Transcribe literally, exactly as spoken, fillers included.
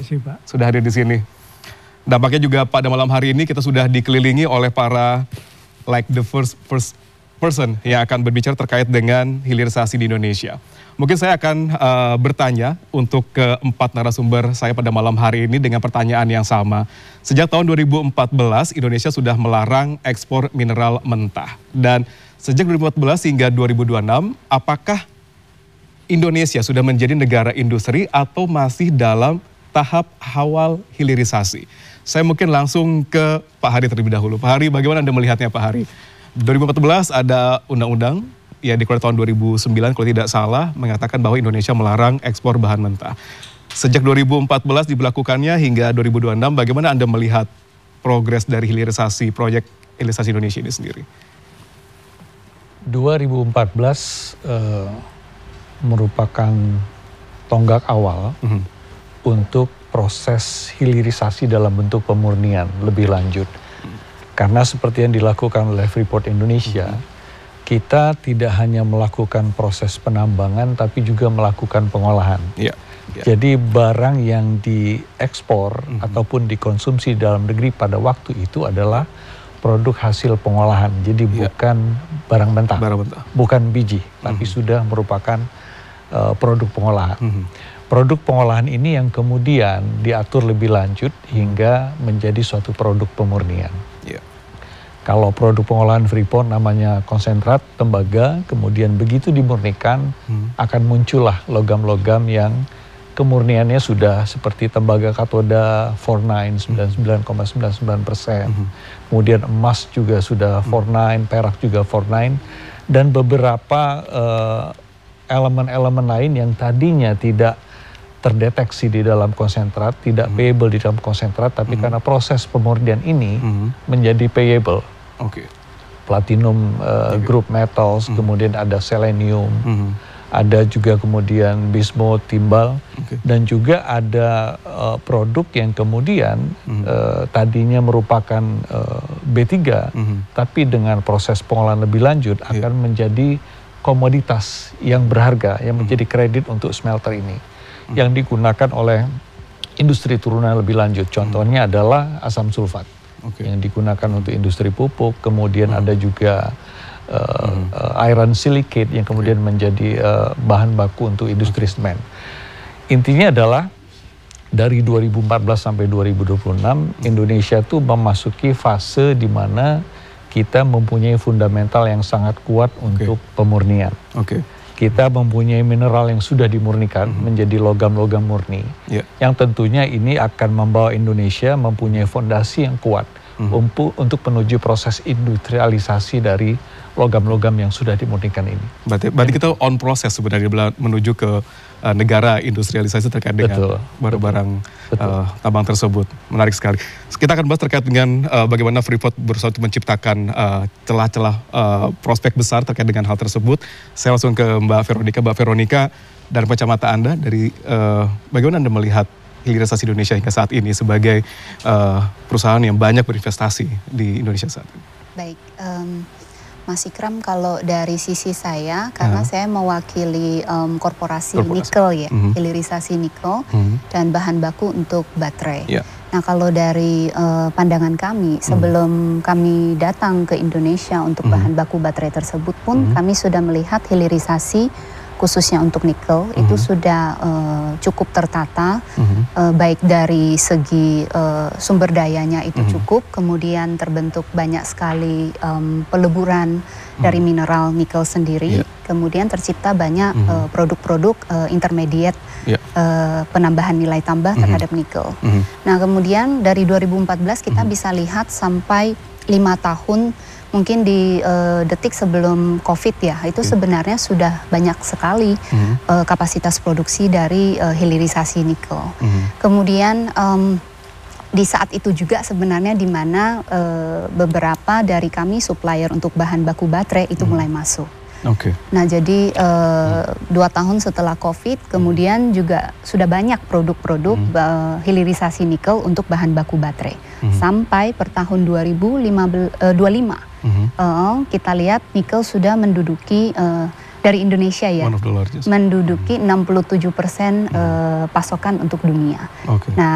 kasih Pak. Sudah hadir di sini. Dampaknya juga pada malam hari ini kita sudah dikelilingi oleh para like the first, first person yang akan berbicara terkait dengan hilirisasi di Indonesia. Mungkin saya akan uh, bertanya untuk keempat narasumber saya pada malam hari ini dengan pertanyaan yang sama. Sejak tahun dua ribu empat belas Indonesia sudah melarang ekspor mineral mentah. Dan sejak dua ribu empat belas hingga dua ribu dua puluh enam, apakah Indonesia sudah menjadi negara industri atau masih dalam tahap awal hilirisasi? Saya mungkin langsung ke Pak Hari terlebih dahulu. Pak Hari, bagaimana Anda melihatnya Pak Hari? dua ribu empat belas ada undang-undang ya dikeluarkan tahun dua ribu sembilan kalau tidak salah mengatakan bahwa Indonesia melarang ekspor bahan mentah. Sejak dua ribu empat belas diberlakukannya hingga dua ribu dua puluh enam, bagaimana Anda melihat progres dari hilirisasi proyek hilirisasi Indonesia ini sendiri? dua ribu empat belas uh, merupakan tonggak awal mm-hmm. untuk proses hilirisasi dalam bentuk pemurnian lebih lanjut. Karena seperti yang dilakukan oleh Freeport Indonesia, mm-hmm. kita tidak hanya melakukan proses penambangan, tapi juga melakukan pengolahan. Yeah. Yeah. Jadi barang yang diekspor mm-hmm. ataupun dikonsumsi dalam negeri pada waktu itu adalah produk hasil pengolahan. Jadi yeah. bukan barang mentah, barang mentah. bukan biji, mm-hmm. tapi sudah merupakan uh, produk pengolahan. Mm-hmm. Produk pengolahan ini yang kemudian diatur lebih lanjut hingga menjadi suatu produk pemurnian. Yeah. Kalau produk pengolahan Freeport namanya konsentrat tembaga, kemudian begitu dimurnikan hmm. akan muncullah logam-logam yang kemurniannya sudah seperti tembaga katoda fornine sembilan puluh sembilan koma sembilan sembilan persen, hmm. kemudian emas juga sudah fornine, perak juga fornine, dan beberapa uh, elemen-elemen lain yang tadinya tidak terdeteksi di dalam konsentrat, tidak mm-hmm. payable di dalam konsentrat, tapi mm-hmm. karena proses pemurnian ini mm-hmm. menjadi payable. Oke. Okay. Platinum uh, okay. group metals, mm-hmm. kemudian ada selenium, mm-hmm. ada juga kemudian bismut, timbal, okay. dan juga ada uh, produk yang kemudian mm-hmm. uh, tadinya merupakan uh, B tiga, mm-hmm. tapi dengan proses pengolahan lebih lanjut yeah. akan menjadi komoditas yang berharga, yang menjadi kredit untuk smelter ini. Yang digunakan oleh industri turunan lebih lanjut. Contohnya hmm. adalah asam sulfat okay. yang digunakan untuk industri pupuk. Kemudian hmm. ada juga uh, hmm. uh, iron silicate yang kemudian okay. menjadi uh, bahan baku untuk industri okay. semen. Intinya adalah dari dua ribu empat belas sampai dua ribu dua puluh enam hmm. Indonesia tuh memasuki fase di mana kita mempunyai fundamental yang sangat kuat okay. untuk pemurnian. Oke. Okay. Kita mempunyai mineral yang sudah dimurnikan mm-hmm. menjadi logam-logam murni. Yeah. Yang tentunya ini akan membawa Indonesia mempunyai fondasi yang kuat mm-hmm. untuk, untuk menuju proses industrialisasi dari logam-logam yang sudah dimurnikan ini. Berarti, berarti kita on proses sebenarnya menuju ke uh, negara industrialisasi terkait dengan barang-barang uh, tambang tersebut. Menarik sekali. Kita akan bahas terkait dengan uh, bagaimana Freeport berusaha untuk menciptakan uh, celah-celah uh, prospek besar terkait dengan hal tersebut. Saya langsung ke Mbak Veronica. Mbak Veronica, dari kacamata Anda, dari uh, bagaimana Anda melihat hilirisasi Indonesia hingga saat ini sebagai uh, perusahaan yang banyak berinvestasi di Indonesia saat ini? Baik, um, Mas Ikram, kalau dari sisi saya, karena uh. saya mewakili um, korporasi, korporasi nikel ya, uh-huh. hilirisasi nikel uh-huh. dan bahan baku untuk baterai. Yeah. Nah kalau dari uh, pandangan kami, sebelum uh-huh. kami datang ke Indonesia untuk uh-huh. bahan baku baterai tersebut pun, uh-huh. kami sudah melihat hilirisasi khususnya untuk nikel uh-huh. itu sudah uh, cukup tertata, uh-huh. uh, baik dari segi uh, sumber dayanya itu uh-huh. cukup, kemudian terbentuk banyak sekali um, peleburan uh-huh. dari mineral nikel sendiri, yeah. kemudian tercipta banyak uh-huh. uh, produk-produk uh, intermediate yeah. uh, penambahan nilai tambah uh-huh. terhadap nikel. Uh-huh. Nah kemudian dari dua ribu empat belas kita uh-huh. bisa lihat sampai lima tahun mungkin di uh, detik sebelum COVID ya, itu hmm. sebenarnya sudah banyak sekali hmm. uh, kapasitas produksi dari uh, hilirisasi nikel. Hmm. Kemudian um, di saat itu juga sebenarnya di mana uh, beberapa dari kami supplier untuk bahan baku baterai itu hmm. mulai masuk. Oke. Okay. Nah jadi uh, hmm. dua tahun setelah COVID, kemudian juga sudah banyak produk-produk hmm. uh, hilirisasi nikel untuk bahan baku baterai. Hmm. Sampai per tahun dua ribu dua puluh lima, hmm. uh, kita lihat nikel sudah menduduki uh, dari Indonesia ya, menduduki hmm. enam puluh tujuh persen uh, pasokan untuk dunia. Okay. Nah